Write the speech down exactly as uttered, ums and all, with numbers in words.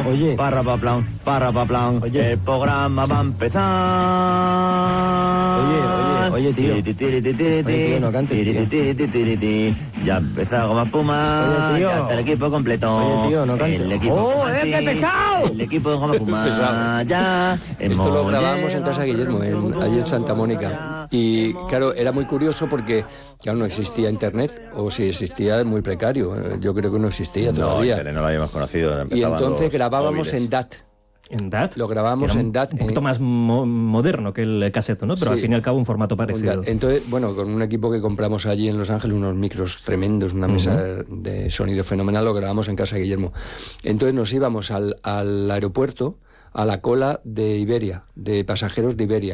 Oye. Para pa plan, para pa plan. Oye. El programa va a empezar. Oye, oye, oye, tío. Tiri, tiri, tiri, tiri, Oye, tío, no cantes, tiri, tío. tiri, tiri, tiri, tiri. Ya empezó Goma Espuma. Oye, tío. Ya está el equipo completo. Oye, tío, no cantes. El equipo ¡Oh, Fumansi, eh, qué pesado! El equipo de Goma Espuma. Pesado. Ya. Esto lo grabábamos en llegado. Casa Guillermo, en, allí en Santa Mónica. Y claro, era muy curioso porque claro, no existía internet, o si existía, muy precario. Yo creo que no existía No, todavía. internet no lo habíamos conocido. Y empezaban entonces los grabábamos móviles. en D A T. En D A T. Lo grabamos que era en D A T, Un poquito en- más mo- moderno que el caseto, ¿no? Pero Sí. al fin y al cabo un formato Un D A parecido. T. Entonces, bueno, con un equipo que compramos allí en Los Ángeles, unos micros tremendos, una mesa de sonido fenomenal, lo grabamos en Casa Guillermo. Entonces nos íbamos al, al aeropuerto, a la cola de Iberia, de pasajeros de Iberia.